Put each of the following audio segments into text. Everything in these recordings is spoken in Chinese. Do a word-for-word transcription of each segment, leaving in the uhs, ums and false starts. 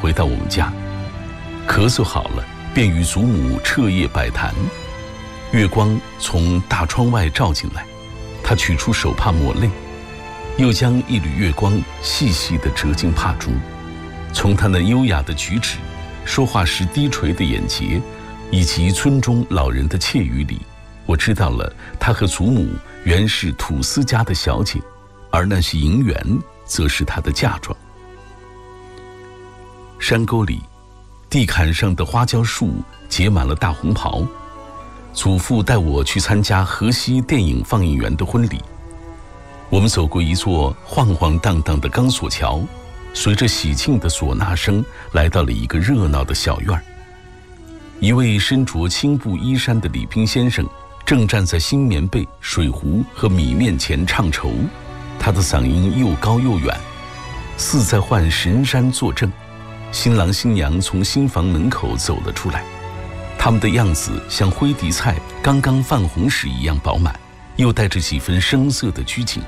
回到我们家，咳嗽好了，便与祖母彻夜摆谈。月光从大窗外照进来，他取出手帕抹泪，又将一缕月光细细地折进帕中。从他那优雅的举止，说话时低垂的眼睫，以及村中老人的窃语里，我知道了他和祖母原是土司家的小姐，而那些银元则是她的嫁妆。山沟里，地坎上的花椒树结满了大红袍。祖父带我去参加河西电影放映员的婚礼。我们走过一座晃晃荡荡的钢索桥，随着喜庆的唢呐声来到了一个热闹的小院。一位身着青布衣衫的礼宾先生正站在新棉被、水壶和米面前唱酬，他的嗓音又高又远，似在唤神山作证。新郎新娘从新房门口走了出来，他们的样子像灰底菜刚刚泛红时一样饱满，又带着几分生涩的拘谨。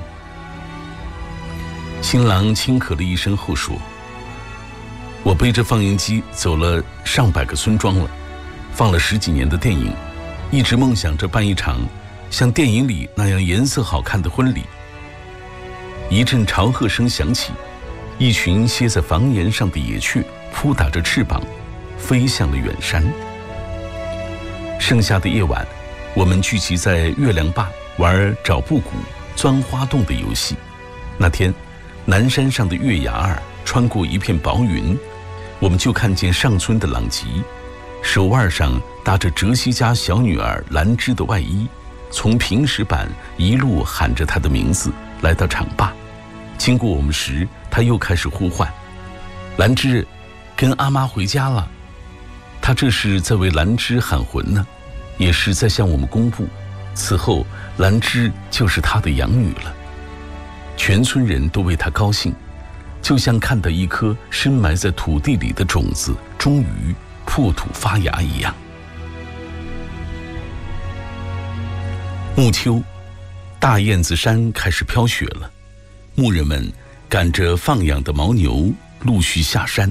新郎轻咳了一声后说：“我背着放映机走了上百个村庄了，放了十几年的电影，一直梦想着办一场像电影里那样颜色好看的婚礼。”一阵朝贺声响起，一群歇在房檐上的野雀扑打着翅膀，飞向了远山。剩下的夜晚，我们聚集在月亮坝玩找布谷、钻花洞的游戏。那天，南山上的月牙儿穿过一片薄云，我们就看见上村的朗吉，手腕上搭着哲西家小女儿兰芝的外衣，从平石板一路喊着她的名字来到场坝。经过我们时，她又开始呼唤：“兰芝，跟阿妈回家了。”她这是在为兰芝喊魂呢，也是在向我们公布，此后兰芝就是她的养女了。全村人都为她高兴，就像看到一颗深埋在土地里的种子终于破土发芽一样。暮秋，大燕子山开始飘雪了，牧人们赶着放养的牦牛陆续下山。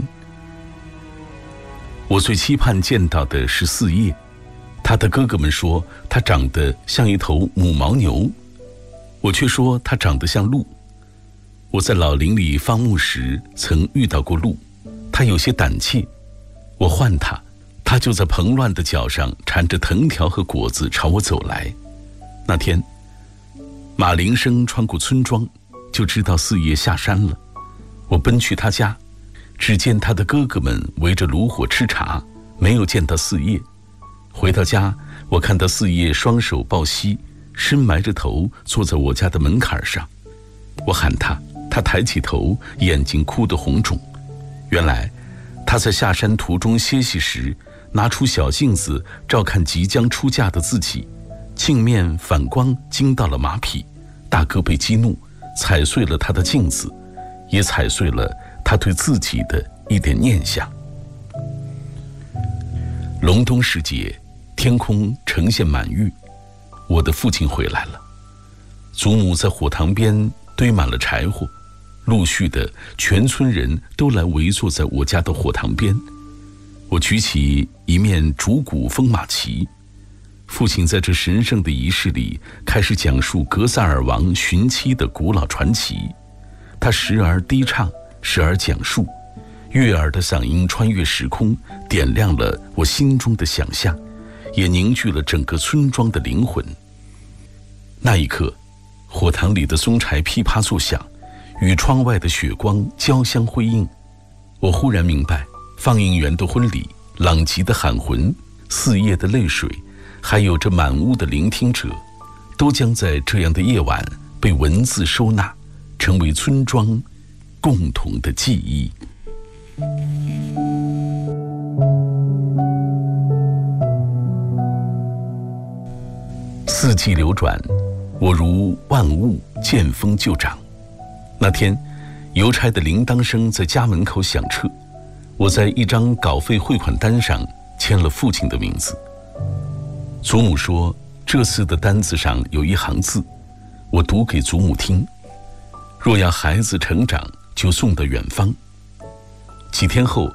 我最期盼见到的是四叶，他的哥哥们说他长得像一头母牦牛，我却说他长得像鹿。我在老林里放牧时曾遇到过鹿，他有些胆怯，我唤他，他就在蓬乱的脚上缠着藤条和果子朝我走来。那天马铃声穿过村庄，就知道四叶下山了。我奔去他家，只见他的哥哥们围着炉火吃茶，没有见到四叶。回到家，我看到四叶双手抱膝，深埋着头坐在我家的门槛上。我喊他，他抬起头，眼睛哭得红肿。原来他在下山途中歇息时，拿出小镜子照看即将出嫁的自己，镜面反光惊到了马匹，大哥被激怒，踩碎了他的镜子，也踩碎了他对自己的一点念想。隆冬时节，天空呈现满月，我的父亲回来了，祖母在火塘边堆满了柴火，陆续的全村人都来围坐在我家的火塘边。我举起一面竹骨风马旗，父亲在这神圣的仪式里开始讲述格萨尔王寻妻的古老传奇。他时而低唱，时而讲述，悦耳的嗓音穿越时空，点亮了我心中的想象，也凝聚了整个村庄的灵魂。那一刻，火塘里的松柴噼啪作响，与窗外的雪光交相辉映。我忽然明白，放映员的婚礼，朗吉的喊魂，四叶的泪水，还有这满屋的聆听者，都将在这样的夜晚被文字收纳，成为村庄共同的记忆。四季流转，我如万物见风就长。那天，邮差的铃铛声在家门口响彻，我在一张稿费汇款单上签了父亲的名字。祖母说，这次的单子上有一行字，我读给祖母听：若要孩子成长，就送到远方。几天后，